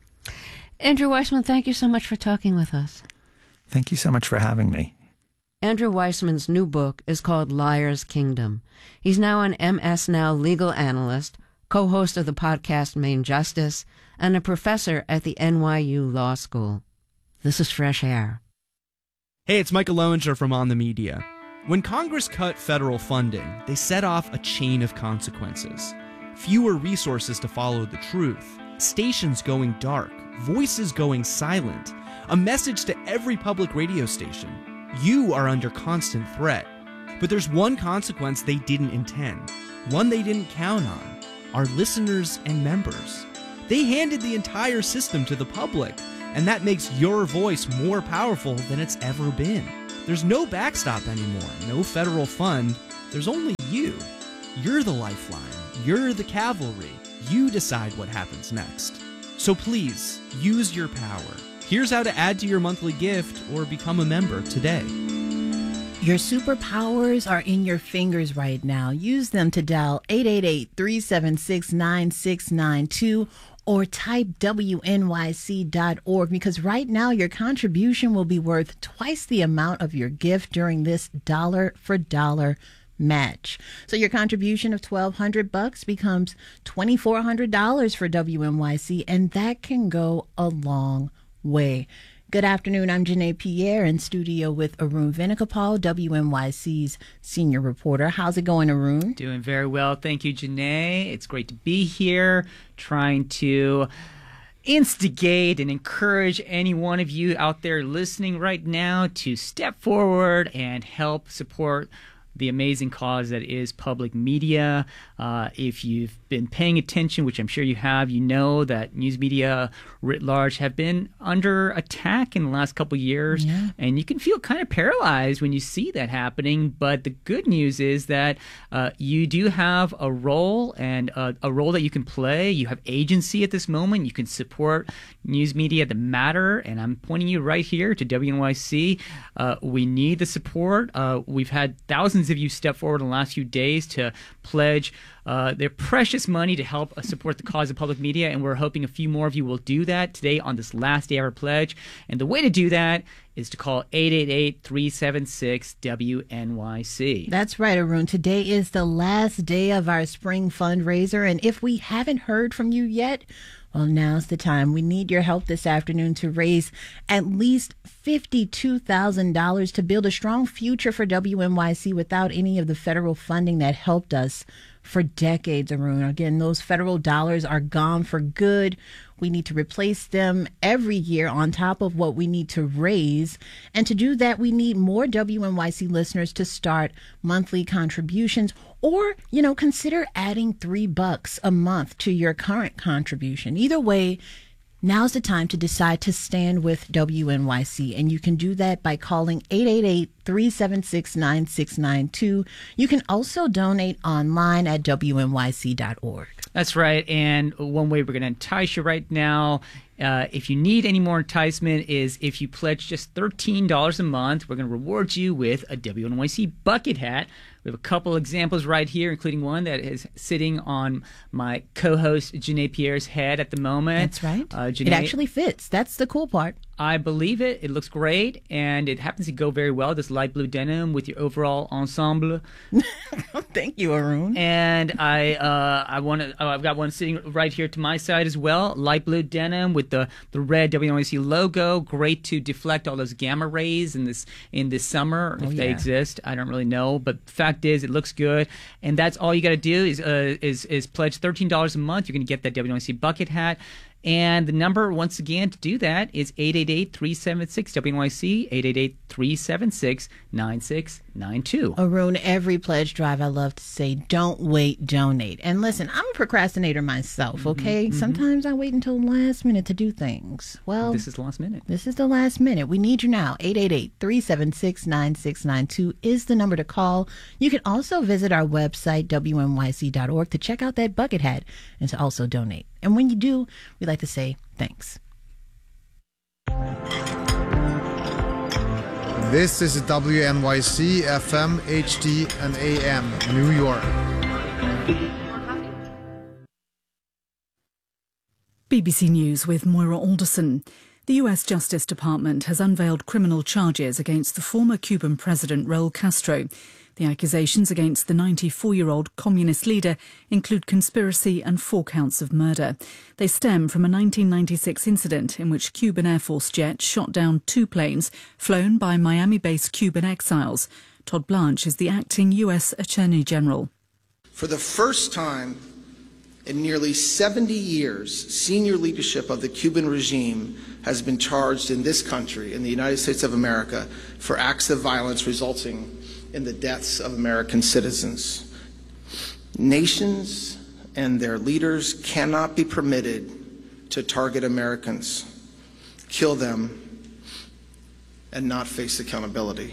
Andrew Weissmann, thank you so much for talking with us. Thank you so much for having me. Andrew Weissmann's new book is called Liar's Kingdom. He's now an M S Now legal analyst, co-host of the podcast Main Justice, and a professor at the N Y U Law School. This is Fresh Air. Hey, it's Michael Lowinger from On the Media. When Congress cut federal funding, they set off a chain of consequences. Fewer resources to follow the truth, stations going dark, voices going silent, a message to every public radio station. You are under constant threat. But there's one consequence they didn't intend, one they didn't count on: our listeners and members. They handed the entire system to the public, and that makes your voice more powerful than it's ever been. There's no backstop anymore, no federal fund. There's only you. You're the lifeline. You're the cavalry. You decide what happens next. So please, use your power. Here's how to add to your monthly gift or become a member today. Your superpowers are in your fingers right now. Use them to dial eight eight eight, three seven six, nine six nine two or type W N Y C dot org, because right now your contribution will be worth twice the amount of your gift during this dollar for dollar match. So your contribution of twelve hundred bucks becomes twenty-four hundred dollars for W N Y C, and that can go a long way. Good afternoon. I'm Janae Pierre in studio with Arun Venugopal, W N Y C's senior reporter. How's it going, Arun? Doing very well. Thank you, Janae. It's great to be here trying to instigate and encourage any one of you out there listening right now to step forward and help support the amazing cause that is public media. Uh, if you've been paying attention, which I'm sure you have, you know that news media writ large have been under attack in the last couple of years. Yeah. And you can feel kind of paralyzed when you see that happening. But the good news is that uh, you do have a role, and uh, a role that you can play. You have agency at this moment. You can support news media that matter. And I'm pointing you right here to W N Y C. Uh, we need the support. Uh, we've had thousands of you step forward in the last few days to pledge uh, their precious money to help uh, support the cause of public media, and we're hoping a few more of you will do that today on this last day of our pledge. And the way to do that is to call eight eight eight, three seven six, W N Y C. That's right, Arun. Today is the last day of our spring fundraiser, and if we haven't heard from you yet, well, now's the time. We need your help this afternoon to raise at least fifty-two thousand dollars to build a strong future for W N Y C without any of the federal funding that helped us for decades, Arun. Again, those federal dollars are gone for good. We need to replace them every year on top of what we need to raise. And to do that, we need more W N Y C listeners to start monthly contributions, or, you know, consider adding three bucks a month to your current contribution. Either way, now's the time to decide to stand with W N Y C, and you can do that by calling eight eight eight, three seven six, nine six nine two. You can also donate online at W N Y C dot org. That's right, and one way we're going to entice you right now, uh, if you need any more enticement, is if you pledge just thirteen dollars a month, we're going to reward you with a W N Y C bucket hat. We have a couple examples right here, including one that is sitting on my co-host Janae Pierre's head at the moment. That's right. Uh, Janae, it actually fits. That's the cool part. I believe it. It looks great, and it happens to go very well, this light blue denim with your overall ensemble. Thank you, Arun. And I uh, I want to. Oh, I've got one sitting right here to my side as well. Light blue denim with the, the red W N Y C logo. Great to deflect all those gamma rays in this in this summer, if oh, yeah. they exist. I don't really know, but the fact is, it looks good, and that's all you got to do is uh, is is pledge thirteen dollars a month. You're going to get that W N Y C bucket hat. And the number, once again, to do that is eight eight eight, three seven six, W N Y C, eight eight eight, three seven six, nine six nine two. Arun, every pledge drive, I love to say, don't wait, donate. And listen, I'm a procrastinator myself, okay? Mm-hmm. Sometimes I wait until the last minute to do things. Well, this is the last minute. This is the last minute. We need you now. eight eight eight, three seven six, nine six nine two is the number to call. You can also visit our website, W N Y C dot org, to check out that bucket hat and to also donate. And when you do, we like to say thanks. This is W N Y C F M, H D, and A M, New York. B B C News with Moira Alderson. The U S Justice Department has unveiled criminal charges against the former Cuban president Raul Castro. The accusations against the ninety-four-year-old communist leader include conspiracy and four counts of murder. They stem from a nineteen ninety-six incident in which Cuban Air Force jets shot down two planes flown by Miami-based Cuban exiles. Todd Blanche is the acting U S Attorney General. For the first time In nearly seventy years, senior leadership of the Cuban regime has been charged in this country, in the United States of America, for acts of violence resulting in the deaths of American citizens. Nations and their leaders cannot be permitted to target Americans, kill them, and not face accountability.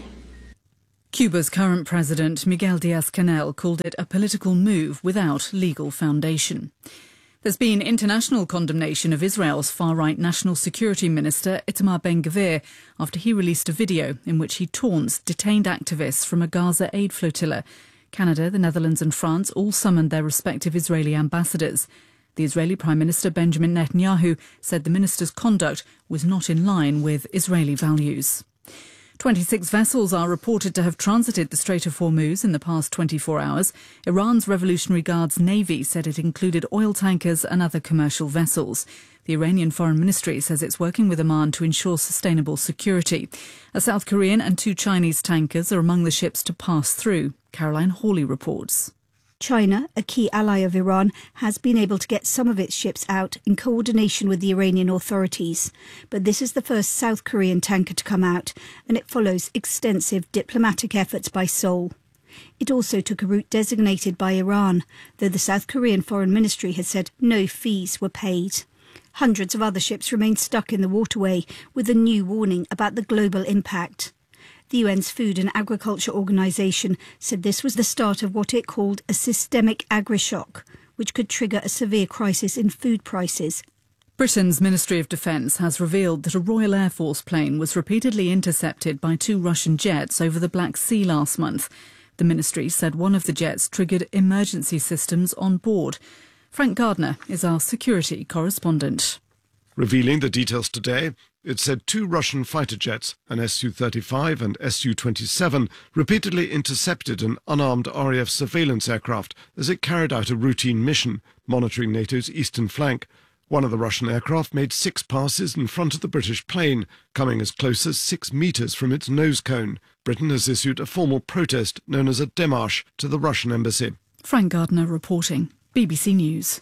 Cuba's current president, Miguel Diaz-Canel, called it a political move without legal foundation. There's been international condemnation of Israel's far-right National Security Minister, Itamar Ben-Gvir, after he released a video in which he taunts detained activists from a Gaza aid flotilla. Canada, the Netherlands and France all summoned their respective Israeli ambassadors. The Israeli Prime Minister Benjamin Netanyahu said the minister's conduct was not in line with Israeli values. twenty-six vessels are reported to have transited the Strait of Hormuz in the past twenty-four hours. Iran's Revolutionary Guards Navy said it included oil tankers and other commercial vessels. The Iranian Foreign Ministry says it's working with Oman to ensure sustainable security. A South Korean and two Chinese tankers are among the ships to pass through. Caroline Hawley reports. China, a key ally of Iran, has been able to get some of its ships out in coordination with the Iranian authorities. But this is the first South Korean tanker to come out, and it follows extensive diplomatic efforts by Seoul. It also took a route designated by Iran, though the South Korean Foreign Ministry has said no fees were paid. Hundreds of other ships remain stuck in the waterway, with a new warning about the global impact. The U N's Food and Agriculture Organization said this was the start of what it called a systemic agri-shock, which could trigger a severe crisis in food prices. Britain's Ministry of Defence has revealed that a Royal Air Force plane was repeatedly intercepted by two Russian jets over the Black Sea last month. The ministry said one of the jets triggered emergency systems on board. Frank Gardner is our security correspondent. Revealing the details today, it said two Russian fighter jets, an S U thirty-five and S U twenty-seven, repeatedly intercepted an unarmed R A F surveillance aircraft as it carried out a routine mission, monitoring NATO's eastern flank. One of the Russian aircraft made six passes in front of the British plane, coming as close as six metres from its nose cone. Britain has issued a formal protest known as a démarche to the Russian embassy. Frank Gardner reporting. B B C News.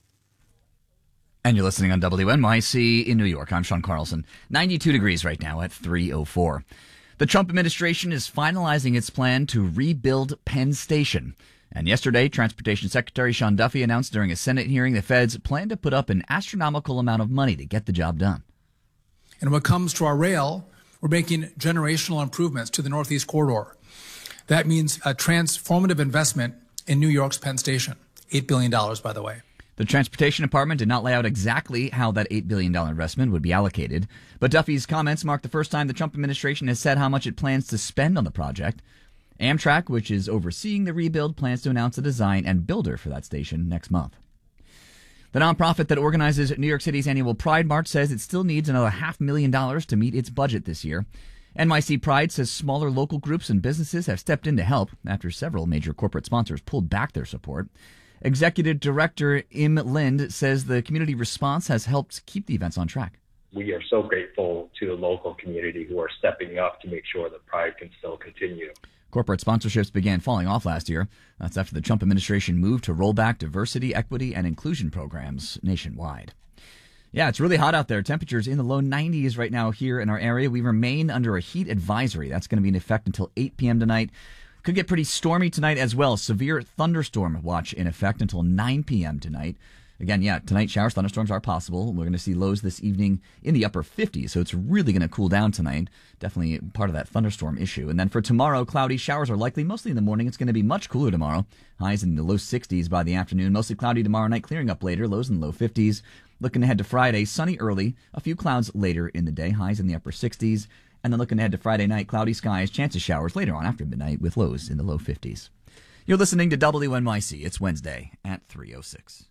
And you're listening on W N Y C in New York. I'm Sean Carlson. ninety-two degrees right now at three oh four. The Trump administration is finalizing its plan to rebuild Penn Station. And yesterday, Transportation Secretary Sean Duffy announced during a Senate hearing the feds plan to put up an astronomical amount of money to get the job done. And when it comes to our rail, we're making generational improvements to the Northeast Corridor. That means a transformative investment in New York's Penn Station. eight billion dollars, by the way. The Transportation Department did not lay out exactly how that eight billion dollars investment would be allocated, but Duffy's comments mark the first time the Trump administration has said how much it plans to spend on the project. Amtrak, which is overseeing the rebuild, plans to announce a design and builder for that station next month. The nonprofit that organizes New York City's annual Pride March says it still needs another half million dollars to meet its budget this year. N Y C Pride says smaller local groups and businesses have stepped in to help after several major corporate sponsors pulled back their support. Executive Director Im Lind says the community response has helped keep the events on track. We are so grateful to the local community who are stepping up to make sure that Pride can still continue. Corporate sponsorships began falling off last year. That's after the Trump administration moved to roll back diversity, equity, and inclusion programs nationwide. Yeah, it's really hot out there. Temperatures in the low nineties right now here in our area. We remain under a heat advisory. That's going to be in effect until eight p.m. tonight. Could get pretty stormy tonight as well. Severe thunderstorm watch in effect until nine p.m. tonight. Again, yeah, tonight showers, thunderstorms are possible. We're going to see lows this evening in the upper fifties, so it's really going to cool down tonight. Definitely part of that thunderstorm issue. And then for tomorrow, cloudy showers are likely mostly in the morning. It's going to be much cooler tomorrow. Highs in the low sixties by the afternoon. Mostly cloudy tomorrow night, clearing up later. Lows in the low fifties. Looking ahead to Friday, sunny early, a few clouds later in the day. Highs in the upper sixties. And then looking ahead to Friday night, cloudy skies, chance of showers later on after midnight with lows in the low fifties. You're listening to W N Y C. It's Wednesday at three oh six.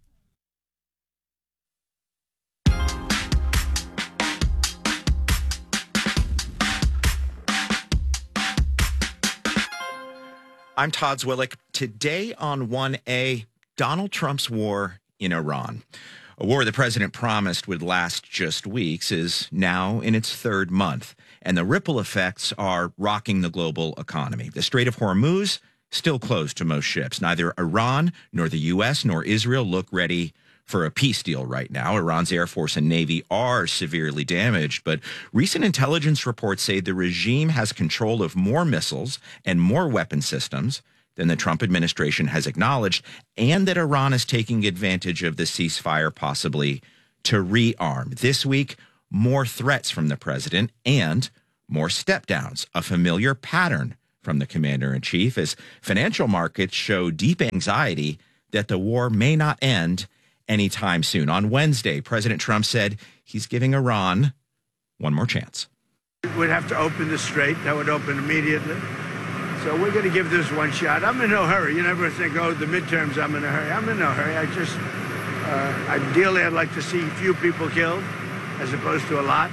I'm Todd Zwillick. Today on one A, Donald Trump's war in Iran. A war the president promised would last just weeks is now in its third month, and the ripple effects are rocking the global economy. The Strait of Hormuz still closed to most ships. Neither Iran nor the U S nor Israel look ready for a peace deal right now. Iran's Air Force and Navy are severely damaged, but recent intelligence reports say the regime has control of more missiles and more weapon systems than the Trump administration has acknowledged, and that Iran is taking advantage of the ceasefire possibly to rearm. This week, more threats from the president and more step-downs, a familiar pattern from the commander-in-chief, as financial markets show deep anxiety that the war may not end anytime soon. On Wednesday, President Trump said he's giving Iran one more chance. We'd have to open the strait. That would open immediately. So we're going to give this one shot. I'm in no hurry. You never think, oh, the midterms, I'm in a hurry. I'm in no hurry. I just, uh, ideally, I'd like to see few people killed as opposed to a lot.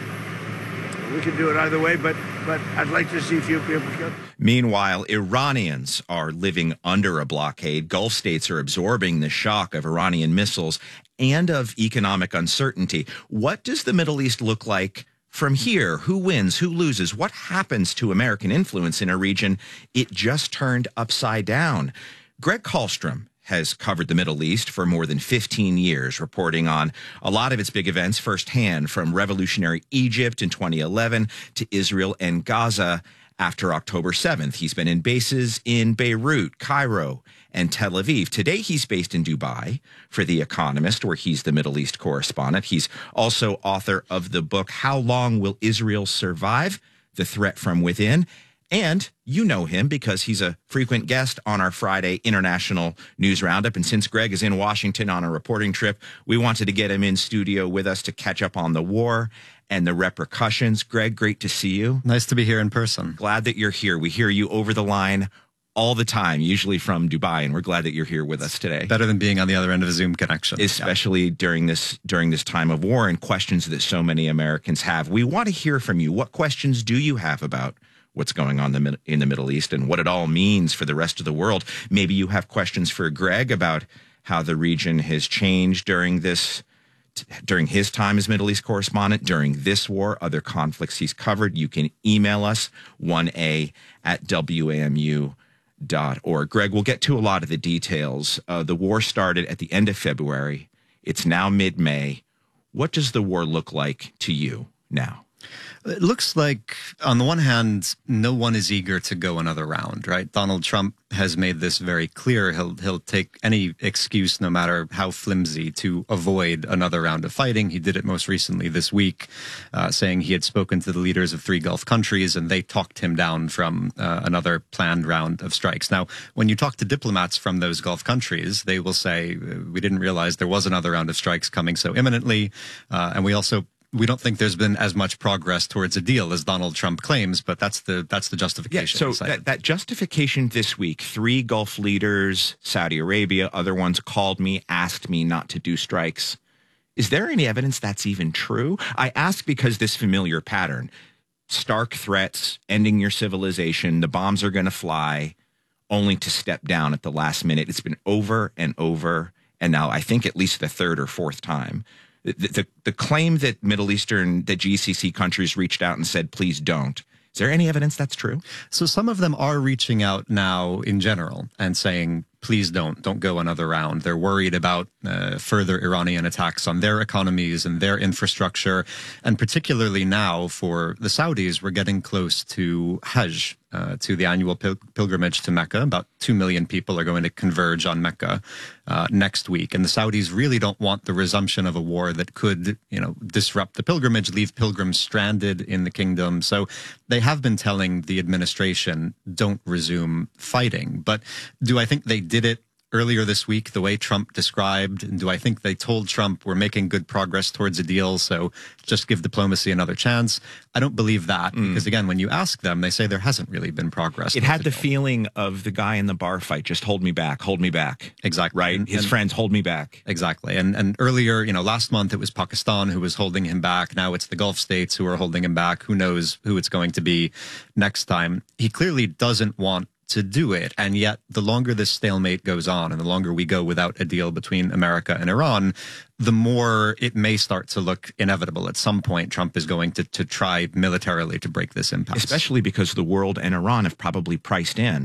We can do it either way, but but I'd like to see few people killed. Meanwhile, Iranians are living under a blockade. Gulf states are absorbing the shock of Iranian missiles and of economic uncertainty. What does the Middle East look like from here? Who wins? Who loses? What happens to American influence in a region it just turned upside down? Greg Kallstrom has covered the Middle East for more than fifteen years, reporting on a lot of its big events firsthand, from revolutionary Egypt in twenty eleven to Israel and Gaza after October seventh. He's been in bases in Beirut, Cairo, and Tel Aviv. Today, he's based in Dubai for The Economist, where he's the Middle East correspondent. He's also author of the book, How Long Will Israel Survive? The Threat from Within. And you know him because he's a frequent guest on our Friday International News Roundup. And since Greg is in Washington on a reporting trip, we wanted to get him in studio with us to catch up on the war and the repercussions. Greg, great to see you. Nice to be here in person. Glad that you're here. We hear you over the line all the time, usually from Dubai, and we're glad that you're here with us today. Better than being on the other end of a Zoom connection. Especially yeah. during this during this time of war and questions that so many Americans have. We want to hear from you. What questions do you have about what's going on in the Middle East and what it all means for the rest of the world? Maybe you have questions for Greg about how the region has changed during this, during his time as Middle East correspondent, during this war, other conflicts he's covered. You can email us, one A at W A M U dot org. Greg, we'll get to a lot of the details. Uh, the war started at the end of February. It's now mid-May. What does the war look like to you now? It looks like, on the one hand, no one is eager to go another round, right? Donald Trump has made this very clear. He'll he'll take any excuse, no matter how flimsy, to avoid another round of fighting. He did it most recently this week, uh, saying he had spoken to the leaders of three Gulf countries, and they talked him down from uh, another planned round of strikes. Now, when you talk to diplomats from those Gulf countries, they will say, we didn't realize there was another round of strikes coming so imminently, uh, and we also We don't think there's been as much progress towards a deal as Donald Trump claims, but that's the that's the justification. Yeah, so that, that justification this week, three Gulf leaders, Saudi Arabia, other ones called me, asked me not to do strikes. Is there any evidence that's even true? I ask because this familiar pattern, stark threats, ending your civilization, the bombs are going to fly, only to step down at the last minute. It's been over and over, and now I think at least the third or fourth time. The, the the claim that Middle Eastern, that G C C countries reached out and said, please don't. Is there any evidence that's true? So some of them are reaching out now in general and saying, please don't, don't go another round. They're worried about uh, further Iranian attacks on their economies and their infrastructure. And particularly now for the Saudis, we're getting close to Hajj, uh, to the annual pil- pilgrimage to Mecca. About two million people are going to converge on Mecca uh, next week. And the Saudis really don't want the resumption of a war that could, you know, disrupt the pilgrimage, leave pilgrims stranded in the kingdom. So they have been telling the administration, don't resume fighting. But do I think they did it earlier this week the way Trump described? And do I think they told Trump we're making good progress towards a deal, so just give diplomacy another chance? I don't believe that, mm. because again, when you ask them, they say there hasn't really been progress. It had the feeling of the guy in the bar fight, just hold me back, hold me back. Exactly. Right? And, His and, friends, hold me back. Exactly. And and earlier, you know, last month it was Pakistan who was holding him back. Now it's the Gulf states who are holding him back. Who knows who it's going to be next time? He clearly doesn't want to do it. And yet the longer this stalemate goes on and the longer we go without a deal between America and Iran, the more it may start to look inevitable. At some point, Trump is going to, to try militarily to break this impasse. Especially because the world and Iran have probably priced in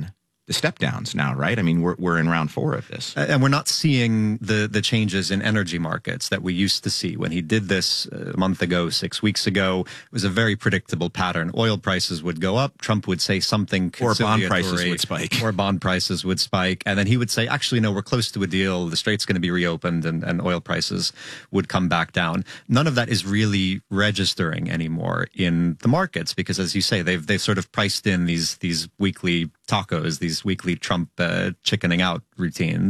the step downs now, right? I mean, we're we're in round four of this, and we're not seeing the the changes in energy markets that we used to see. When he did this a month ago, six weeks ago, it was a very predictable pattern. Oil prices would go up, Trump would say something or bond prices conciliatory, would spike, or bond prices would spike, and then he would say, "Actually, no, we're close to a deal. The strait's going to be reopened, and, and oil prices would come back down." None of that is really registering anymore in the markets because, as you say, they've they've sort of priced in these these weekly tacos, these weekly Trump uh, chickening out routines.